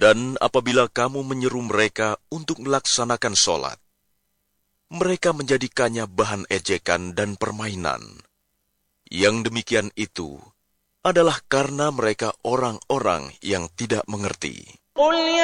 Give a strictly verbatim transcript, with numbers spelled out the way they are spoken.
Dan apabila kamu menyeru mereka untuk melaksanakan sholat, mereka menjadikannya bahan ejekan dan permainan. Yang demikian itu adalah karena mereka orang-orang yang tidak mengerti.